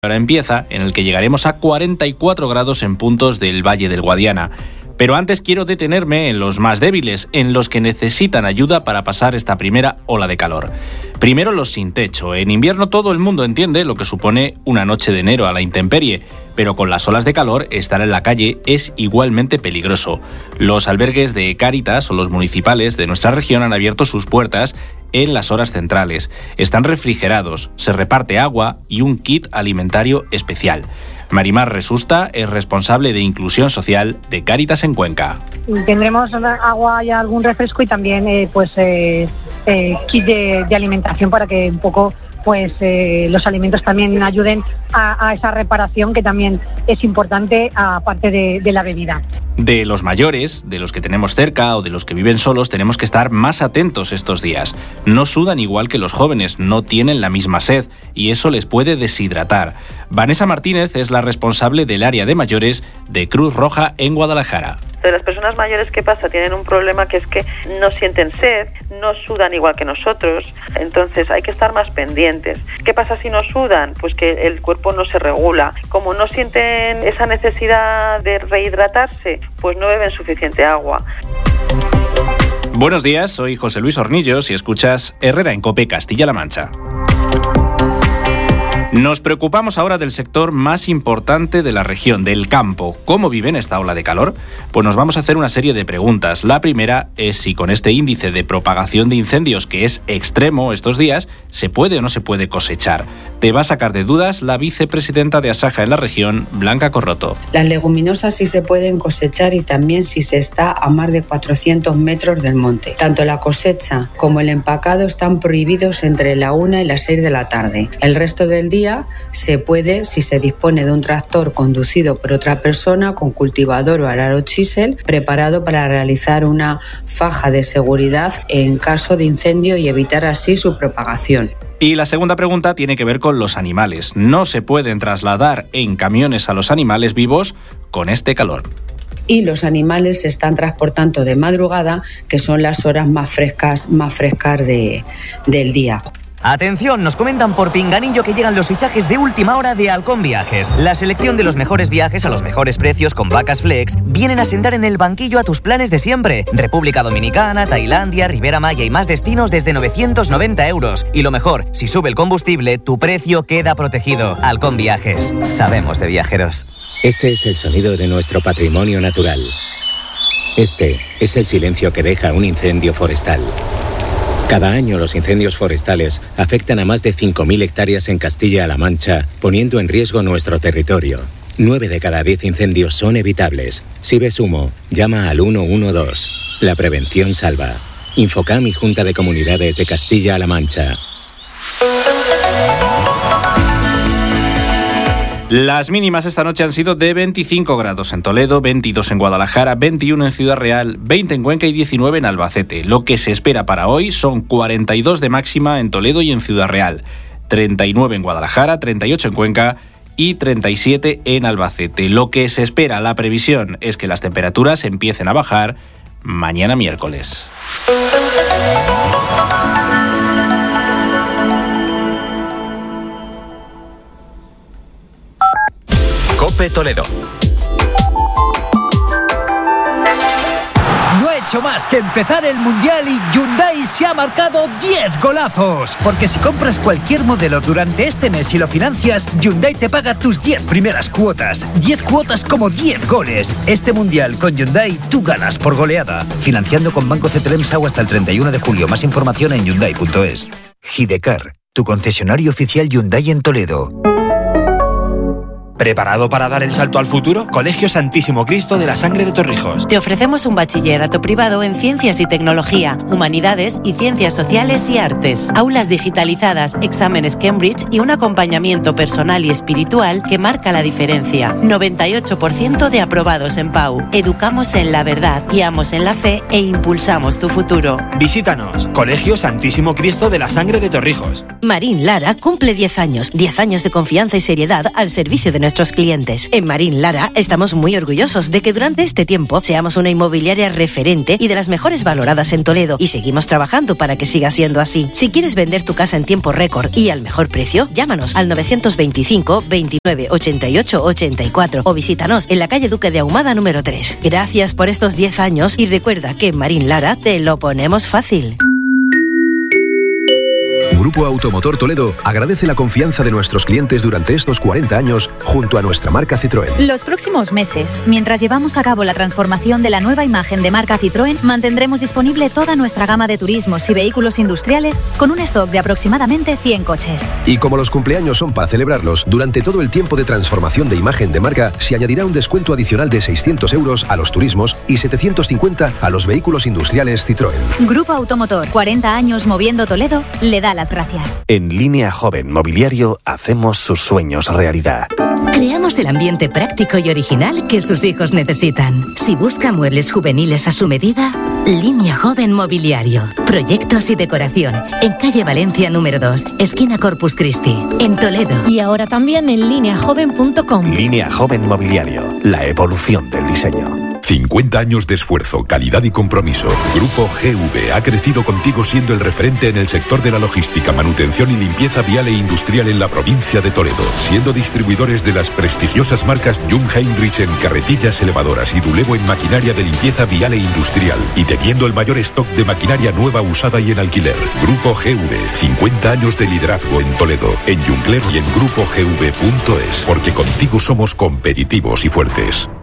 Ahora empieza, en el que llegaremos a 44 grados en puntos del Valle del Guadiana. Pero antes quiero detenerme en los más débiles, en los que necesitan ayuda para pasar esta primera ola de calor. Primero, los sin techo. En invierno todo el mundo entiende lo que supone una noche de enero a la intemperie, pero con las olas de calor estar en la calle es igualmente peligroso. Los albergues de Cáritas o los municipales de nuestra región han abierto sus puertas en las horas centrales. Están refrigerados, se reparte agua y un kit alimentario especial. Marimar Resusta es responsable de inclusión social de Cáritas en Cuenca. Tendremos agua y algún refresco y también kit de alimentación para que un poco los alimentos también ayuden a esa reparación que también es importante aparte de la bebida. De los mayores, de los que tenemos cerca o de los que viven solos, tenemos que estar más atentos estos días. No sudan igual que los jóvenes, no tienen la misma sed y eso les puede deshidratar. Vanessa Martínez es la responsable del área de mayores de Cruz Roja en Guadalajara. De las personas mayores, ¿qué pasa? Tienen un problema que es que no sienten sed, no sudan igual que nosotros, entonces hay que estar más pendientes. ¿Qué pasa si no sudan? Pues que el cuerpo no se regula. Como no sienten esa necesidad de rehidratarse, pues no beben suficiente agua. Buenos días, soy José Luis Hornillos y escuchas Herrera en COPE Castilla-La Mancha. Nos preocupamos ahora del sector más importante de la región, del campo. ¿Cómo viven esta ola de calor? Pues nos vamos a hacer una serie de preguntas. La primera es si con este índice de propagación de incendios, que es extremo estos días, ¿se puede o no se puede cosechar? Te va a sacar de dudas la vicepresidenta de Asaja en la región, Blanca Corroto. Las leguminosas sí se pueden cosechar y también si se está a más de 400 metros del monte. Tanto la cosecha como el empacado están prohibidos entre la 1 y las 6 de la tarde. El resto del día se puede si se dispone de un tractor conducido por otra persona con cultivador o arado chisel preparado para realizar una faja de seguridad en caso de incendio y evitar así su propagación. Y la segunda pregunta tiene que ver con los animales. No se pueden trasladar en camiones a los animales vivos con este calor. Y los animales se están transportando de madrugada, que son las horas más frescas del día. Atención, nos comentan por pinganillo que llegan los fichajes de última hora de Halcón Viajes. La selección de los mejores viajes a los mejores precios con vacas flex vienen a sentar en el banquillo a tus planes de siempre. República Dominicana, Tailandia, Riviera Maya y más destinos desde 990 euros. Y lo mejor, si sube el combustible, tu precio queda protegido. Halcón Viajes. Sabemos de viajeros. Este es el sonido de nuestro patrimonio natural. Este es el silencio que deja un incendio forestal. Cada año los incendios forestales afectan a más de 5.000 hectáreas en Castilla-La Mancha, poniendo en riesgo nuestro territorio. 9 de cada 10 incendios son evitables. Si ves humo, llama al 112. La prevención salva. Infocam y Junta de Comunidades de Castilla-La Mancha. Las mínimas esta noche han sido de 25 grados en Toledo, 22 en Guadalajara, 21 en Ciudad Real, 20 en Cuenca y 19 en Albacete. Lo que se espera para hoy son 42 de máxima en Toledo y en Ciudad Real, 39 en Guadalajara, 38 en Cuenca y 37 en Albacete. Lo que se espera, la previsión, es que las temperaturas empiecen a bajar mañana miércoles. COPE Toledo. No ha hecho más que empezar el Mundial y Hyundai se ha marcado 10 golazos. Porque si compras cualquier modelo durante este mes y lo financias, Hyundai te paga tus 10 primeras cuotas. 10 cuotas como 10 goles. Este Mundial con Hyundai tú ganas por goleada. Financiando con Banco CTLM-SAU hasta el 31 de julio. Más información en Hyundai.es. Gidecar, tu concesionario oficial Hyundai en Toledo. ¿Preparado para dar el salto al futuro? Colegio Santísimo Cristo de la Sangre de Torrijos. Te ofrecemos un bachillerato privado en Ciencias y Tecnología, Humanidades y Ciencias Sociales y Artes. Aulas digitalizadas, exámenes Cambridge y un acompañamiento personal y espiritual que marca la diferencia. 98% de aprobados en PAU. Educamos en la verdad, guiamos en la fe e impulsamos tu futuro. Visítanos. Colegio Santísimo Cristo de la Sangre de Torrijos. Marín Lara cumple 10 años. 10 años de confianza y seriedad al servicio de nuestra nuestros clientes. En Marín Lara estamos muy orgullosos de que durante este tiempo seamos una inmobiliaria referente y de las mejores valoradas en Toledo, y seguimos trabajando para que siga siendo así. Si quieres vender tu casa en tiempo récord y al mejor precio, llámanos al 925 29 88 84 o visítanos en la calle Duque de Ahumada número 3. Gracias por estos 10 años y recuerda que en Marín Lara te lo ponemos fácil. Grupo Automotor Toledo agradece la confianza de nuestros clientes durante estos 40 años junto a nuestra marca Citroën. Los próximos meses, mientras llevamos a cabo la transformación de la nueva imagen de marca Citroën, mantendremos disponible toda nuestra gama de turismos y vehículos industriales con un stock de aproximadamente 100 coches. Y como los cumpleaños son para celebrarlos, durante todo el tiempo de transformación de imagen de marca se añadirá un descuento adicional de 600 euros a los turismos y 750 a los vehículos industriales Citroën. Grupo Automotor, 40 años moviendo Toledo, le da las gracias. En Línea Joven Mobiliario hacemos sus sueños realidad. Creamos el ambiente práctico y original que sus hijos necesitan. Si busca muebles juveniles a su medida, Línea Joven Mobiliario. Proyectos y decoración. En calle Valencia número 2, esquina Corpus Christi, en Toledo. Y ahora también en lineajoven.com. Línea Joven Mobiliario. La evolución del diseño. 50 años de esfuerzo, calidad y compromiso. Grupo GV ha crecido contigo siendo el referente en el sector de la logística, manutención y limpieza vial e industrial en la provincia de Toledo, siendo distribuidores de las prestigiosas marcas Jung Heinrich en carretillas elevadoras y Dulevo en maquinaria de limpieza vial e industrial, y teniendo el mayor stock de maquinaria nueva, usada y en alquiler. Grupo GV, 50 años de liderazgo en Toledo, en Juncler y en grupogv.es, porque contigo somos competitivos y fuertes.